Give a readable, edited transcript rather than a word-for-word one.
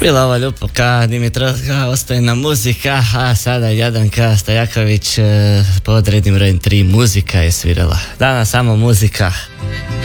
Bila ova Ljupka Dimitrovska, ostaje na muzika, a sada Jadranka Stajaković pod rednim brojem 3 muzika je svirala. Danas samo muzika.